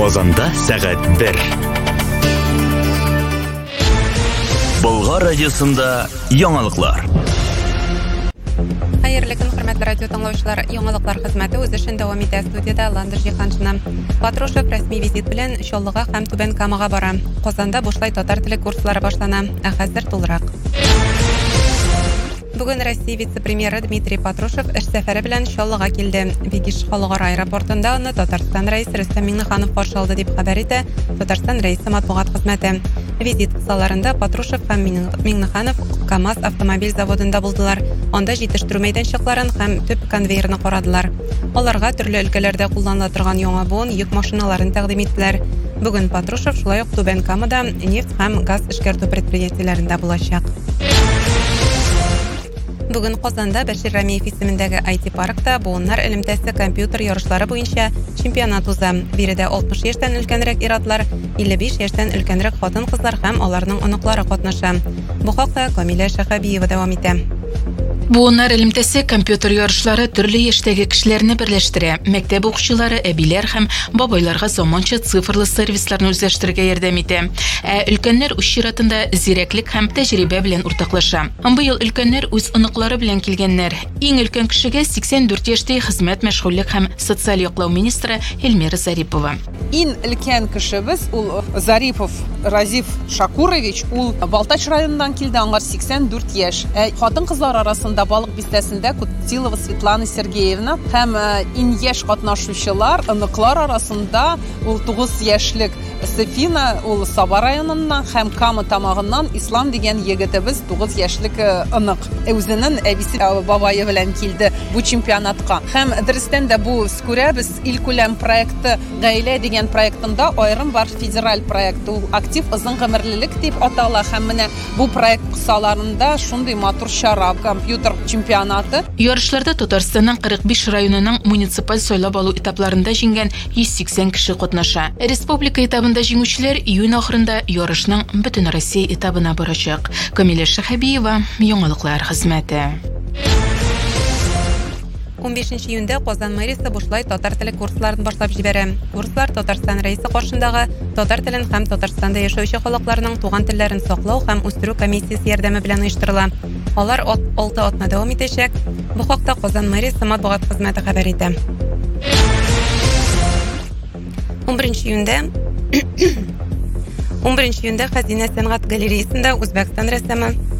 Казанда сәгать 1. Болгар радиосында яңалыклар. Хәерле көн, хөрмәтле радио тыңлаучылар. Яңалыклар хезмәте үз эшен дәвам итә. Студияда Ландыш Җиһаншина. Патрушев рәсми визит белән Чаллыга һәм Түбән Камага бара. Казанда бушлай татар теле курслары башлана. Хәзер тулырак. Бүген Россия вице-премьеры Дмитрий Патрушев эш сәфәре белән Чаллыга килде. Вигиш халыкара аэропортында аны Татарстан рәисе Рөстәм Миңнеханов каршы алды дип хәбәр итә Татарстан рәисе матбугат хезмәте. Визит кысаларында Патрушев һәм Миңнеханов КамАЗ автомобиль заводында булдылар. Анда җитештерү мәйданчыкларын һәм төп конвейерны карадылар. Аларга төрле өлкәләрдә кулланыла торган яңа буын йөк машиналарын тәкъдим иттеләр. Бүген Патрушев шулай ук Түбән Камада нефть һәм газ эшкәртү предприятиеләрендә булачак. Бүген Казанда Бәшир Рамиев исемендәге IT-паркта буыннар элемтәсе компьютер ярышлары буенча чемпионат уза. Биредә 60 яшьтән өлкәнрәк ир-атлар, 55 яшьтән өлкәнрәк хатын-кызлар һәм аларның оныклары катнаша. Бу хакта Камилә Шәһәбиева дәвам итә. Буыннар элемтәсе компьютер ярышлары төрле яшьтәге кешеләрне берләштерә. Мәктәп укучылары, әбиләр һәм бабайларга заманча цифрлы сервисларны үзләштерергә ярдәм итә. Өлкәннәр үз чиратында зирәклек һәм тәҗрибә белән уртаклаша. Быел өлкәннәр үз оныклары белән килгәннәр. Иң өлкән кешегә 84 яшьтә хезмәт, мәшгульлек һәм социаль яклау министры Эльмира Зарипова. Иң өлкән кешебез ул Зарипов Разиф Шакурович, ул Балтач районыннан килде, аңар 84 яшь. Хатын-кызлар арасында балык бистәсендә Кутилова Светлана Сергеевна һәм иң яшь катнашучылар оныклар арасында ул 9 яшьлек Сефина, ул Саба районыннан һәм Кама тамагыннан Ислам дигән егетебез 9 яшьлек онык. Үзенең әбисе бабайы белән килде бу чемпионатка. Һәм дөрестән дә бу күрәбез илкүләм проекты, гаилә дигән проектында аерым бар федераль проект. Ул актив озын гомерлелек дип атала һәм менә бу проект кысаларында шундый матур чара, компьютер чемпионаты. Ярышларда Татарстанның 45 районының муниципаль сайлап алу этапларында җиңгән 180 кеше катнаша. Республика этабында җиңүчеләр июнь ахырында ярышның бөтен Россия этабына барачак. Камилә Шәһәбиева, яңалыклар хезмәте. 15 июньдә Казан мэриясе бушлай татар теле курсларын башлап җибәрә. Курслар Татарстан рәисе каршындагы татар телен һәм Татарстанда яшәүче халыкларның туган телләрен саклау һәм үстерү комиссиясе ярдәме белән оештырыла. Алар 6 атна дәвам итәчәк. Бу хакта Казан мэриясе матбугат хезмәте хәбәр итә. 11 июньдә Хәзинә сәнгать галереясында Үзбәкстан рәссамы